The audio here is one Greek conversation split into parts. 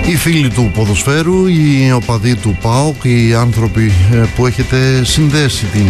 Οι φίλοι του ποδοσφαίρου, οι οπαδοί του ΠΑΟΚ, οι άνθρωποι που έχετε συνδέσει την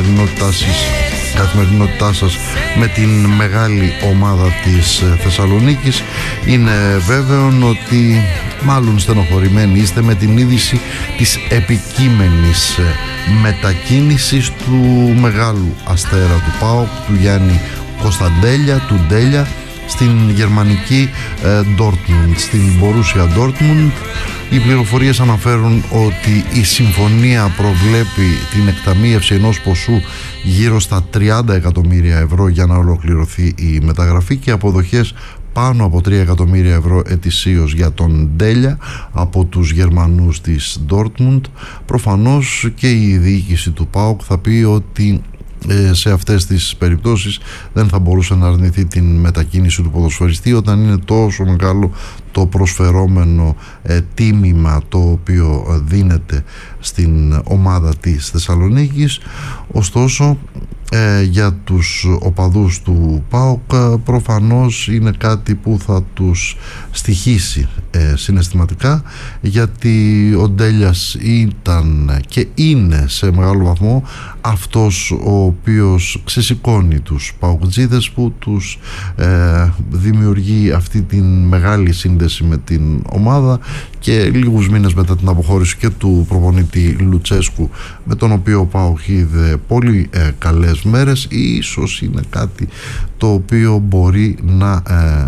καθημερινότητά σας με την μεγάλη ομάδα της Θεσσαλονίκης, είναι βέβαιο ότι μάλλον στενοχωρημένοι είστε με την είδηση της επικείμενης μετακίνησης του μεγάλου αστέρα του ΠΑΟΚ, του Γιάννη Κωνσταντέλια, του Ντέλια, στην γερμανική Dortmund, στην Borussia Dortmund. Οι πληροφορίες αναφέρουν ότι η συμφωνία προβλέπει την εκταμείευση ενός ποσού γύρω στα 30 εκατομμύρια ευρώ για να ολοκληρωθεί η μεταγραφή και αποδοχές πάνω από 3 εκατομμύρια ευρώ ετησίως για τον Ντέλια από τους Γερμανούς της Dortmund. Προφανώς και η διοίκηση του ΠΑΟΚ θα πει ότι σε αυτές τις περιπτώσεις δεν θα μπορούσε να αρνηθεί την μετακίνηση του ποδοσφαιριστή όταν είναι τόσο μεγάλο το προσφερόμενο τίμημα το οποίο δίνεται στην ομάδα της Θεσσαλονίκης. Ωστόσο για τους οπαδούς του ΠΑΟΚ προφανώς είναι κάτι που θα τους στοιχήσει συναισθηματικά, γιατί ο Ντέλιας ήταν και είναι σε μεγάλο βαθμό αυτός ο οποίος ξεσηκώνει τους ΠΑΟΚτζίδες, που τους δημιουργεί αυτή την μεγάλη σύνδεση με την ομάδα, και λίγους μήνες μετά την αποχώρηση και του προπονητή Λουτσέσκου, με τον οποίο ο ΠΑΟΚ είδε πολύ καλές μέρες, ίσως είναι κάτι το οποίο μπορεί να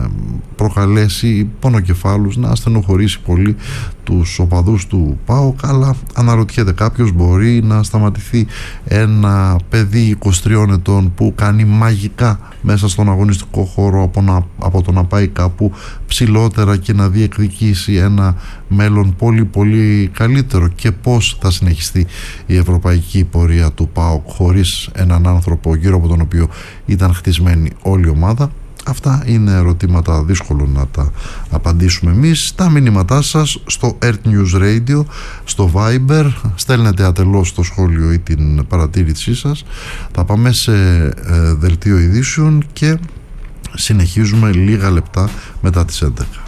προκαλέσει πονοκεφάλους, να στενοχωρήσει πολύ τους οπαδούς του ΠΑΟΚ. Αλλά αναρωτιέται κάποιος, μπορεί να σταματηθεί ένα παιδί 23 ετών που κάνει μαγικά μέσα στον αγωνιστικό χώρο από το να πάει κάπου ψηλότερα και να διεκδικήσει ένα μέλλον πολύ πολύ καλύτερο? Και πώς θα συνεχιστεί η ευρωπαϊκή πορεία του ΠΑΟΚ χωρίς έναν άνθρωπο γύρω από τον οποίο ήταν χτισμένη όλη η ομάδα? Αυτά είναι ερωτήματα δύσκολο να τα απαντήσουμε εμείς. Τα μηνύματά σας στο Earth News Radio, στο Viber, στέλνετε ατελώς το σχόλιο ή την παρατήρησή σας. Θα πάμε σε δελτίο ειδήσεων και συνεχίζουμε λίγα λεπτά μετά τις 11.